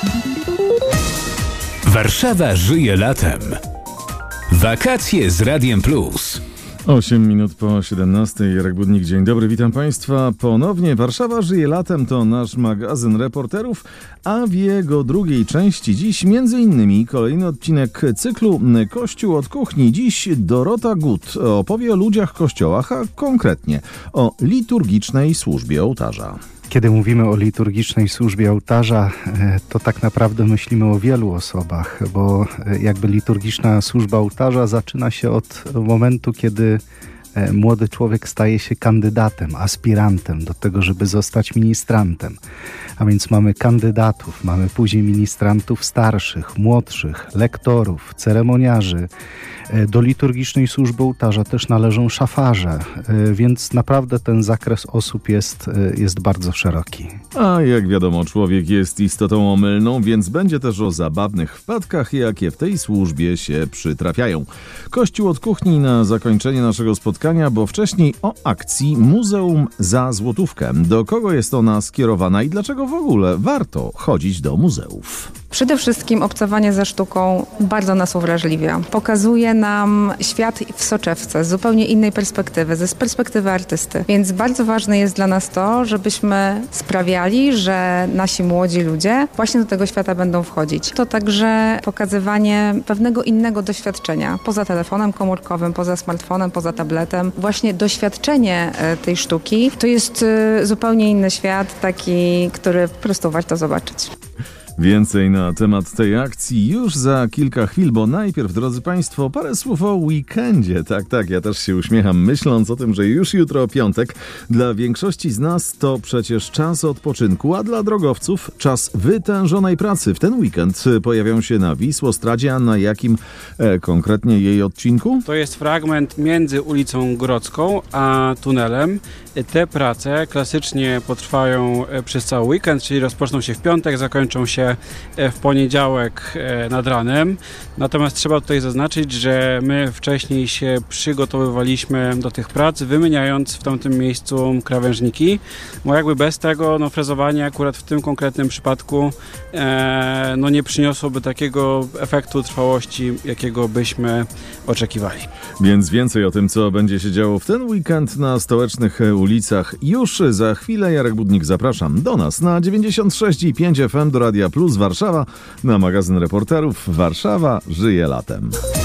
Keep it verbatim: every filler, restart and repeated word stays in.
Warszawa żyje latem. Wakacje z Radiem Plus. osiem minut po siedemnastej. Jarek Budnik, dzień dobry, witam Państwa ponownie. Warszawa żyje latem to nasz magazyn reporterów, a w jego drugiej części dziś między innymi kolejny odcinek cyklu Kościół od kuchni. Dziś Dorota Gut opowie o ludziach w kościołach, a konkretnie o liturgicznej służbie ołtarza. Kiedy mówimy o liturgicznej służbie ołtarza, to tak naprawdę myślimy o wielu osobach, bo jakby liturgiczna służba ołtarza zaczyna się od momentu, kiedy młody człowiek staje się kandydatem, aspirantem do tego, żeby zostać ministrantem. A więc mamy kandydatów, mamy później ministrantów starszych, młodszych, lektorów, ceremoniarzy. Do liturgicznej służby ołtarza też należą szafarze, więc naprawdę ten zakres osób jest, jest bardzo szeroki. A jak wiadomo, człowiek jest istotą omylną, więc będzie też o zabawnych wpadkach, jakie w tej służbie się przytrafiają. Kościół od kuchni na zakończenie naszego spotkania, bo wcześniej o akcji Muzeum za złotówkę. Do kogo jest ona skierowana i dlaczego w ogóle warto chodzić do muzeów? Przede wszystkim obcowanie ze sztuką bardzo nas uwrażliwia. Pokazuje nam świat w soczewce z zupełnie innej perspektywy, ze z perspektywy artysty. Więc bardzo ważne jest dla nas to, żebyśmy sprawiali, że nasi młodzi ludzie właśnie do tego świata będą wchodzić. To także pokazywanie pewnego innego doświadczenia. Poza telefonem komórkowym, poza smartfonem, poza tabletem. Właśnie doświadczenie tej sztuki to jest zupełnie inny świat, taki, który po prostu warto zobaczyć. Więcej na temat tej akcji już za kilka chwil, bo najpierw, drodzy Państwo, parę słów o weekendzie. Tak, tak, ja też się uśmiecham, myśląc o tym, że już jutro piątek. Dla większości z nas to przecież czas odpoczynku, a dla drogowców czas wytężonej pracy. W ten weekend pojawią się na Wisłostradzie, a na jakim e, konkretnie jej odcinku? To jest fragment między ulicą Grodzką a tunelem. Te prace klasycznie potrwają przez cały weekend, czyli rozpoczną się w piątek, zakończą się w poniedziałek nad ranem. Natomiast trzeba tutaj zaznaczyć, że my wcześniej się przygotowywaliśmy do tych prac, wymieniając w tamtym miejscu krawężniki, bo jakby bez tego no, frezowanie akurat w tym konkretnym przypadku e, no, nie przyniosłoby takiego efektu trwałości, jakiego byśmy oczekiwali. Więc więcej o tym, co będzie się działo w ten weekend na stołecznych ulicach już za chwilę. Jarek Budnik, zapraszam do nas na dziewięćdziesiąt sześć i pięć F M do Radia Plus Warszawa, na magazyn reporterów Warszawa żyje latem.